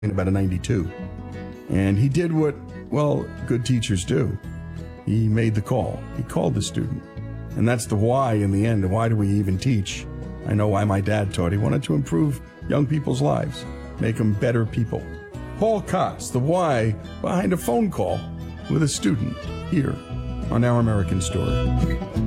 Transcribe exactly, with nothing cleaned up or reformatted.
about a ninety-two. And he did what, well, good teachers do. He made the call. He called the student. And that's the why in the end. Why do we even teach? I know why my dad taught. He wanted to improve young people's lives, make them better people. Paul Kotz, the why behind a phone call with a student here on Our American Story.